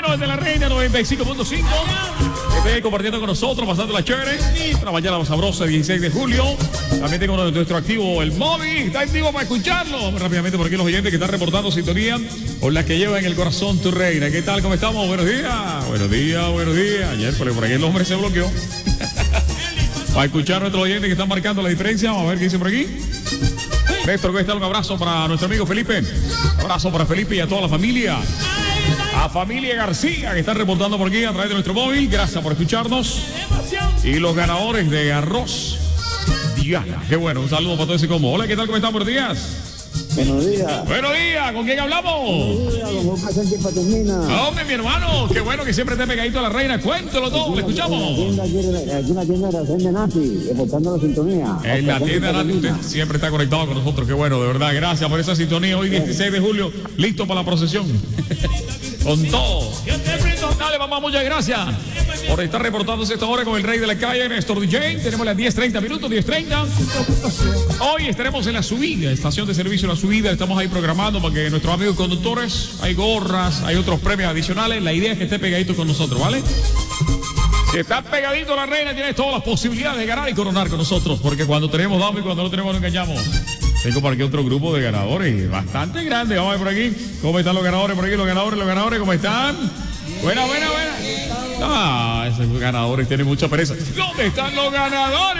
bueno, desde la Reina 95.5. Estén compartiendo con nosotros, pasando la chévere. Una mañana sabrosa, 16 de julio. También tengo nuestro activo, el móvil. Está activo para escucharlo. Vamos rápidamente por aquí los oyentes que están reportando sintonía con las que lleva en el corazón tu reina. ¿Qué tal? ¿Cómo estamos? Buenos días. Buenos días, buenos días. Ayer por aquí el hombre se bloqueó. Para escuchar a nuestros oyentes que están marcando la diferencia. Vamos a ver qué dice por aquí. Néstor, ¿cómo está? Un abrazo para nuestro amigo Felipe. Un abrazo para Felipe y a toda la familia. A familia García que están reportando por aquí a través de nuestro móvil. Gracias por escucharnos. Y los ganadores de arroz Diana. Qué bueno, un saludo para todo ese combo. Hola, ¿qué tal? ¿Cómo están? Buenos días. Buenos días. Buenos días, ¿con quién hablamos? Buenos días, don Juan Sánchez Paternina. Hombre, mi hermano, qué bueno que siempre esté pegadito a la reina. Cuéntelo todo, le escuchamos. Aquí en la tienda de Alacén de Nati, reportando la sintonía. En la tienda de Nati usted siempre está conectado con nosotros, qué bueno, de verdad. Gracias por esa sintonía. Hoy 16 de julio, listo para la procesión. Con todo. Dale, mamá, muchas gracias por estar reportándose esta hora con el rey de la calle, Néstor DJ. Tenemos las 10:30 minutos, 10:30. Hoy estaremos en la subida, estación de servicio La Subida. Estamos ahí programando para que nuestros amigos conductores, hay gorras, hay otros premios adicionales. La idea es que esté pegadito con nosotros, ¿vale? Si está pegadito la reina, tienes todas las posibilidades de ganar y coronar con nosotros. Porque cuando tenemos, damos, y cuando no tenemos, no engañamos. Tengo por aquí otro grupo de ganadores, bastante grande. Vamos a ver por aquí. ¿Cómo están los ganadores por aquí? Los ganadores, ¿cómo están? Buena. Ah, esos ganadores tienen mucha pereza. ¿Dónde están los ganadores?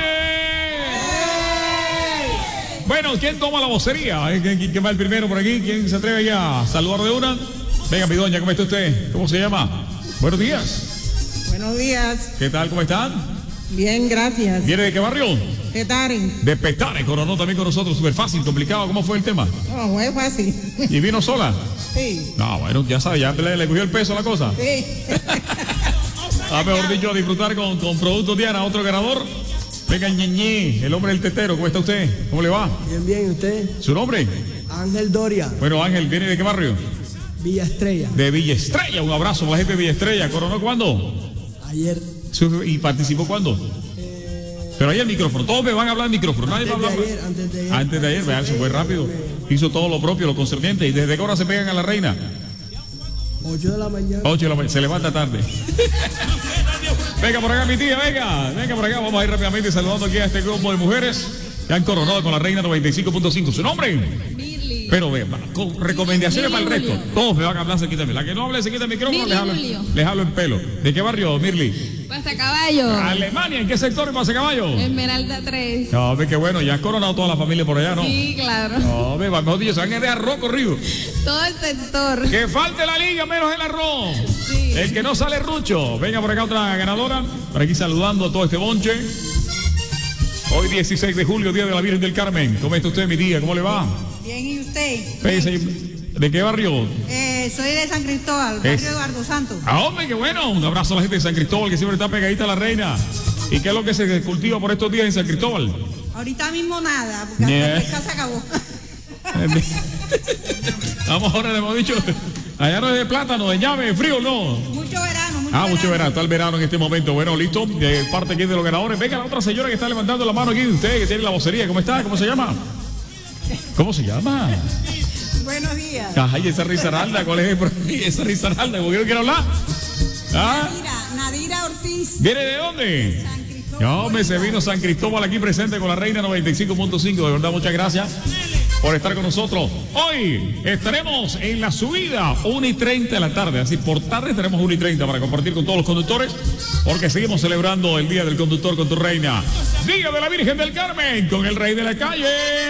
Bueno, ¿quién toma la vocería? ¿Quién va el primero por aquí? ¿Quién se atreve ya a saludar de una? Venga, mi doña, ¿cómo está usted? ¿Cómo se llama? Buenos días. Buenos días. ¿Qué tal? ¿Cómo están? Bien, gracias. ¿Viene de qué barrio? Petare. De Petare, coronó también con nosotros. Súper fácil, complicado. ¿Cómo fue el tema? No, fue fácil. ¿Y vino sola? Sí. No, bueno, ya sabe, ya le cogió el peso a la cosa. Sí. Mejor dicho, a disfrutar con productos Diana. Otro ganador. Venga, Ñeñe, el hombre del tetero. ¿Cómo está usted? ¿Cómo le va? Bien, ¿usted? ¿Su nombre? Ángel Doria. Bueno, Ángel, ¿viene de qué barrio? Villa Estrella. De Villa Estrella. Un abrazo para la gente de Villa Estrella. ¿Coronó cuándo? Ayer. ¿Y participó cuándo? Pero ahí el micrófono. Todos me van a hablar en micrófono. Nadie va a hablar. Antes de ayer, vean, se fue rápido. Hizo todo lo propio, lo concerniente. ¿Y desde qué hora se pegan a la reina? 8 de la mañana. 8 de la mañana. Se levanta tarde. Venga por acá, mi tía, venga por acá. Vamos a ir rápidamente saludando aquí a este grupo de mujeres que han coronado con la reina 95.5. ¿Su nombre? Mirly. Pero ve, con recomendaciones para el resto. Todos me van a hablar cerquita. La que no hable se quita el micrófono, les hablo en pelo. ¿De qué barrio, Mirly? Pasacaballo. Alemania, ¿en qué sector en Pasacaballo? Esmeralda 3. No, ve que bueno, ya has coronado toda la familia por allá, ¿no? Sí, claro. No, ve, mejor dicho, se van a dejar arroz corrido. Todo el sector. Que falte la liga, menos el arroz. Sí. El que no sale rucho. Venga por acá otra ganadora. Por aquí saludando a todo este bonche. Hoy 16 de julio, Día de la Virgen del Carmen. ¿Cómo está usted, mi tía? ¿Cómo le va? Bien, ¿y usted? ¿De qué barrio? Soy de San Cristóbal, barrio de Bardo Santo. Ah, hombre, qué bueno. Un abrazo a la gente de San Cristóbal que siempre está pegadita a la reina. ¿Y qué es lo que se cultiva por estos días en San Cristóbal? Ahorita mismo nada, porque la pesca se acabó. Vamos ahora, le hemos dicho, allá no es de plátano, de llave, frío, no. Mucho verano. Mucho verano, está el verano en este momento. Bueno, listo, de parte aquí de los ganadores. Venga la otra señora que está levantando la mano aquí de usted, que tiene la vocería. ¿Cómo está? ¿Cómo se llama? ¿Cómo se llama? Buenos días. Ay, esa risaralda, ¿cuál es esa risaralda? ¿Por qué no quiero hablar? ¿Ah? Nadira Ortiz. ¿Viene de dónde? San Cristóbal. No, me se vino San Cristóbal aquí presente con la reina 95.5. De verdad, muchas gracias por estar con nosotros. Hoy estaremos en la subida 1:30 de la tarde. Así por tarde estaremos 1:30 para compartir con todos los conductores, porque seguimos celebrando el Día del Conductor con tu reina. Día de la Virgen del Carmen con el Rey de la Calle.